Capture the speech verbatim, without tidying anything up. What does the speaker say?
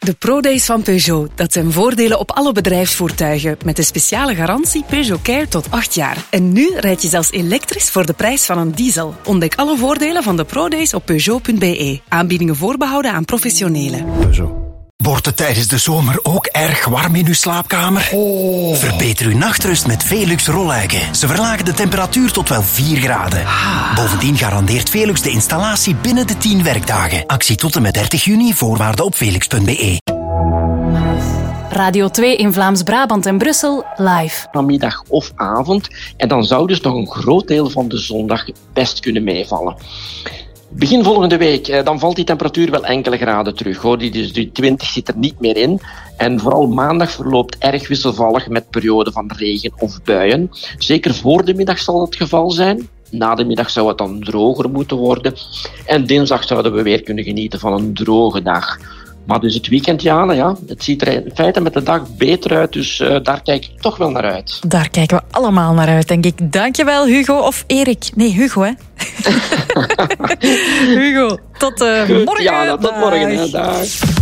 De ProDays van Peugeot. Dat zijn voordelen op alle bedrijfsvoertuigen. Met de speciale garantie Peugeot Care tot acht jaar. En nu rijd je zelfs elektrisch voor de prijs van een diesel. Ontdek alle voordelen van de ProDays op Peugeot punt b e. Aanbiedingen voorbehouden aan professionelen. Peugeot. Wordt het tijdens de zomer ook erg warm in uw slaapkamer? Oh. Verbeter uw nachtrust met Velux rolluiken. Ze verlagen de temperatuur tot wel vier graden. Ah. Bovendien garandeert Velux de installatie binnen de tien werkdagen. Actie tot en met dertig juni, voorwaarden op velux punt b e. Radio twee in Vlaams-Brabant en Brussel, live. Namiddag of avond. En dan zou dus nog een groot deel van de zondag best kunnen meevallen. Begin volgende week, dan valt die temperatuur wel enkele graden terug. Hoor. Die, dus die twintig zit er niet meer in. En vooral maandag verloopt erg wisselvallig met perioden van regen of buien. Zeker voor de middag zal het geval zijn. Na de middag zou het dan droger moeten worden. En dinsdag zouden we weer kunnen genieten van een droge dag. Maar dus het weekend, Jana, ja, het ziet er in feite met de dag beter uit. Dus uh, daar kijk ik toch wel naar uit. Daar kijken we allemaal naar uit, denk ik. Dankjewel, Hugo. Of Erik. Nee, Hugo, hè. Hugo, tot uh, morgen. Ja, tot morgen. Hè. Dag.